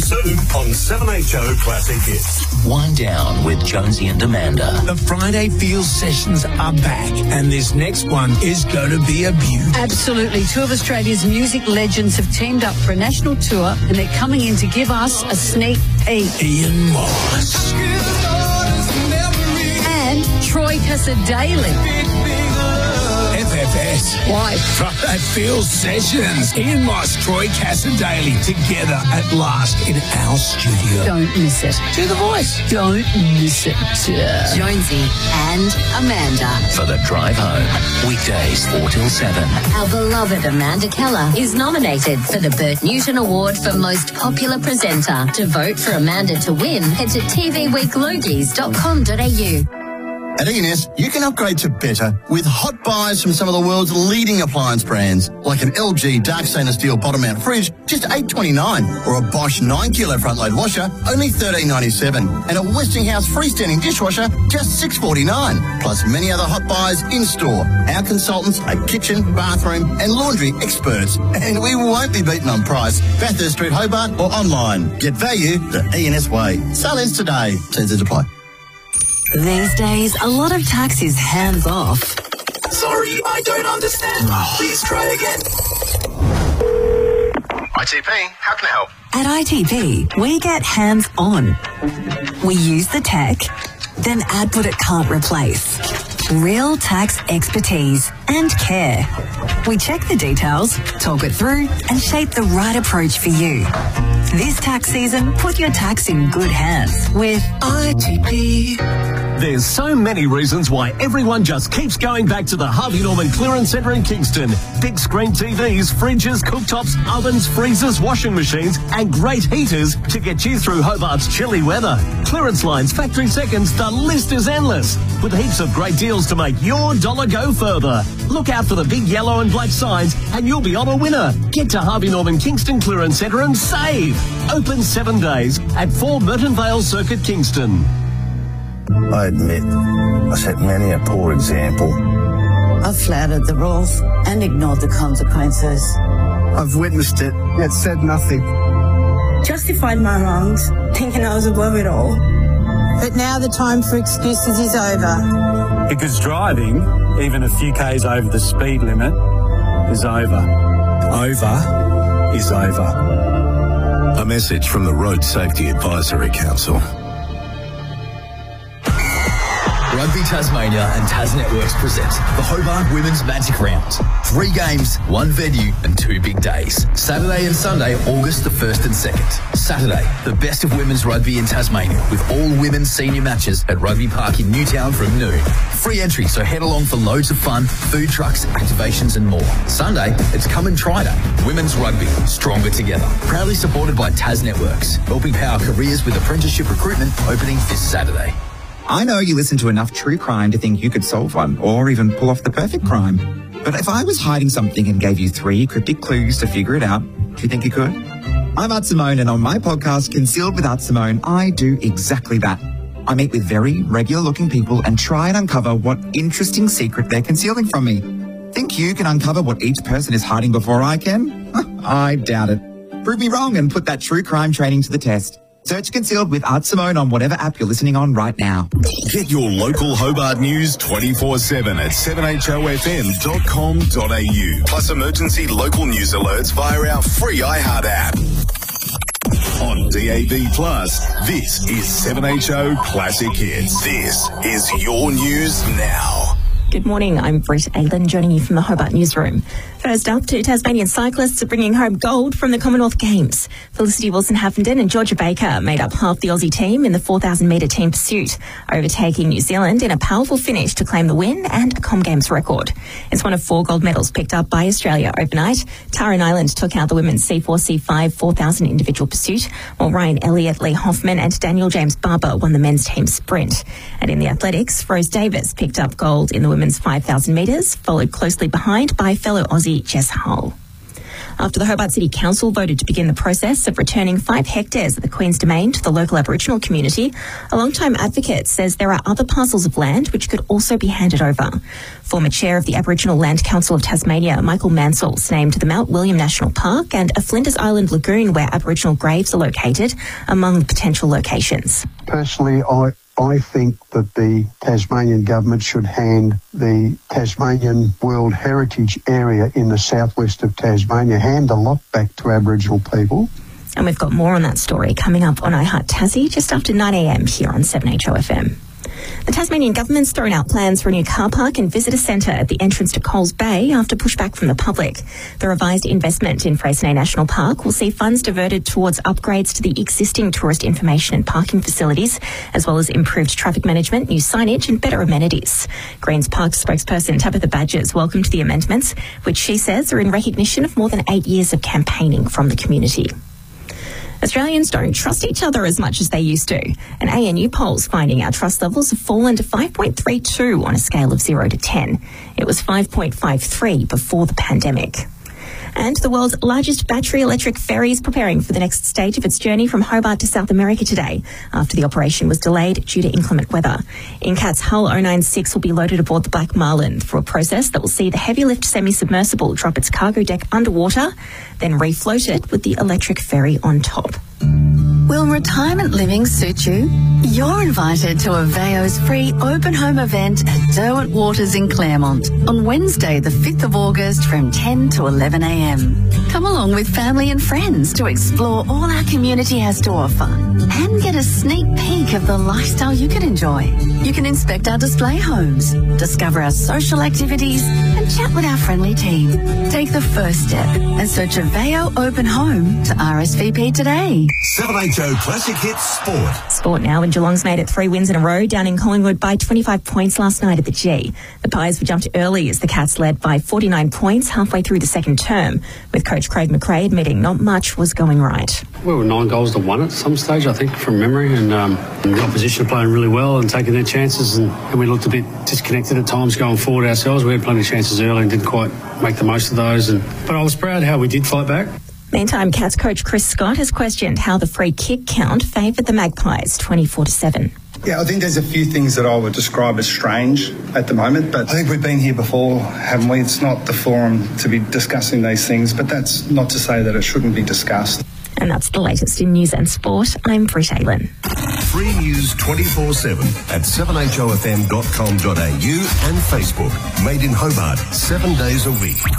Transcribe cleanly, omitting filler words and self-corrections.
soon on 7HO Classic Hits. Wind Down with Jonesy and Amanda. The Friday Feels sessions are back, and this next one is going to be a beauty. Absolutely. Two of Australia's music legends have teamed up for a national tour, and they're coming in to give us a sneak peek. Ian Moss. And Troy Casadei. FFS. Why? Friday Feels sessions. Ian Moss, Troy Casadei together at last in our studio. Don't miss it. Do the voice. Don't miss it. Jonesy and Amanda. For the drive home. Weekdays 4 till 7. Our beloved Amanda Keller is nominated for the Bert Newton Award for Most Popular Presenter. To vote for Amanda to win, head to tvweeklogies.com.au. At E&S, you can upgrade to better with hot buys from some of the world's leading appliance brands, like an LG dark stainless steel bottom mount fridge, just $8.29, or a Bosch 9-kilo front load washer, only $13.97, and a Westinghouse freestanding dishwasher, just $6.49. Plus many other hot buys in store. Our consultants are kitchen, bathroom, and laundry experts, and we won't be beaten on price. Bathurst Street, Hobart, or online. Get value the E&S way. Sell-ins today. Terms and apply. These days, a lot of tax is hands off. Sorry, I don't understand. Please try again. ITP, how can I help? At ITP, we get hands on. We use the tech, then add what it can't replace. Real tax expertise and care. We check the details, talk it through, and shape the right approach for you. This tax season, put your tax in good hands with ITP. There's so many reasons why everyone just keeps going back to the Harvey Norman Clearance Centre in Kingston. Big screen TVs, fridges, cooktops, ovens, freezers, washing machines and great heaters to get you through Hobart's chilly weather. Clearance lines, factory seconds, the list is endless. With heaps of great deals to make your dollar go further. Look out for the big yellow and black signs and you'll be on a winner. Get to Harvey Norman Kingston Clearance Centre and save. Open 7 days at 4 Merton Vale Circuit, Kingston. I admit, I set many a poor example. I've flouted the rules and ignored the consequences. I've witnessed it, yet said nothing. Justified my wrongs, thinking I was above it all. But now the time for excuses is over. Because driving, even a few k's over the speed limit, is over. Over is over. A message from the Road Safety Advisory Council. Rugby Tasmania and Tas Networks present the Hobart Women's Magic Round. 3 games, 1 venue and 2 big days. Saturday and Sunday, August the 1st and 2nd. Saturday, the best of women's rugby in Tasmania with all women's senior matches at Rugby Park in Newtown from noon. Free entry, so head along for loads of fun, food trucks, activations and more. Sunday, it's Come and Try Day. Women's rugby, stronger together. Proudly supported by Tas Networks, helping power careers with apprenticeship recruitment opening this Saturday. I know you listen to enough true crime to think you could solve one or even pull off the perfect crime. But if I was hiding something and gave you 3 cryptic clues to figure it out, do you think you could? I'm Art Simone, and on my podcast, Concealed with Art Simone, I do exactly that. I meet with very regular-looking people and try and uncover what interesting secret they're concealing from me. Think you can uncover what each person is hiding before I can? I doubt it. Prove me wrong and put that true crime training to the test. Search Concealed with Art Simone on whatever app you're listening on right now. Get your local Hobart news 24/7 at 7hofm.com.au. Plus emergency local news alerts via our free iHeart app. On DAB+, this is 7HO Classic Hits. This is your news now. Good morning, I'm Britt Aylan, joining you from the Hobart Newsroom. First up, 2 Tasmanian cyclists are bringing home gold from the Commonwealth Games. Felicity Wilson-Huffenden and Georgia Baker made up half the Aussie team in the 4,000-metre team pursuit, overtaking New Zealand in a powerful finish to claim the win and a Com Games record. It's one of 4 gold medals picked up by Australia overnight. Taran Island took out the women's C4-C5 4,000 individual pursuit, while Ryan Elliott, Lee Hoffman and Daniel James Barber won the men's team sprint. And in the athletics, Rose Davis picked up gold in the women's 5,000 metres, followed closely behind by fellow Aussie Jess Hull. after the Hobart City Council voted to begin the process of returning 5 hectares of the Queen's Domain to the local Aboriginal community. A long-time advocate says there are other parcels of land which could also be handed over. Former chair of the Aboriginal Land Council of Tasmania, Michael Mansell's named the Mount William National Park and a Flinders Island lagoon where Aboriginal graves are located among the potential locations. Personally, I think that the Tasmanian government should hand the Tasmanian World Heritage Area in the southwest of Tasmania, hand a lot back to Aboriginal people. And we've got more on that story coming up on iHeart Tassie just after 9 a.m. here on 7HO FM. The Tasmanian government's thrown out plans for a new car park and visitor centre at the entrance to Coles Bay after pushback from the public. The revised investment in Freycinet National Park will see funds diverted towards upgrades to the existing tourist information and parking facilities, as well as improved traffic management, new signage and better amenities. Greens Park spokesperson Tabitha Badgers welcomed the amendments, which she says are in recognition of more than 8 years of campaigning from the community. Australians don't trust each other as much as they used to. An ANU poll's finding our trust levels have fallen to 5.32 on a scale of 0 to 10. It was 5.53 before the pandemic. And the world's largest battery electric ferry is preparing for the next stage of its journey from Hobart to South America today, after the operation was delayed due to inclement weather. Incat's Hull 096 will be loaded aboard the Black Marlin through a process that will see the heavy lift semi-submersible drop its cargo deck underwater, then refloat it with the electric ferry on top. Will retirement living suit you? You're invited to Aveo's free open home event at Derwent Waters in Claremont on Wednesday, the 5th of August from 10 to 11 a.m. Come along with family and friends to explore all our community has to offer and get a sneak peek of the lifestyle you can enjoy. You can inspect our display homes, discover our social activities and chat with our friendly team. Take the first step and search Aveo Open Home to RSVP today. 7HO Classic Hits Sport. Sport now, and Geelong's made it 3 wins in a row down in Collingwood by 25 points last night at the G. The Pies were jumped early as the Cats led by 49 points halfway through the second term, with coach Craig McRae admitting not much was going right. We were 9 goals to 1 at some stage, I think, from memory, and the opposition playing really well and taking their chances, and we looked a bit disconnected at times going forward ourselves. We had plenty of chances early and didn't quite make the most of those, but I was proud how we did fight back. Meantime, Cats coach Chris Scott has questioned how the free kick count favoured the Magpies 24-7. Yeah, I think there's a few things that I would describe as strange at the moment, but I think we've been here before, haven't we? It's not the forum to be discussing these things, but that's not to say that it shouldn't be discussed. And that's the latest in news and sport. I'm Britt Aylin. Free news 24/7 at 7hofm.com.au and Facebook. Made in Hobart 7 days a week.